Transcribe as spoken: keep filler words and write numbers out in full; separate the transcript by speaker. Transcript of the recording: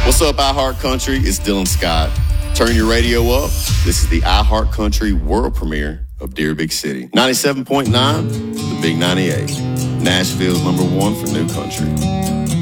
Speaker 1: What's up, iHeart Country? It's Dylan Scott. Turn your radio up. This is the iHeart Country world premiere of Dear Big City. ninety-seven point nine, the Big ninety-eight. Nashville's number one for new country.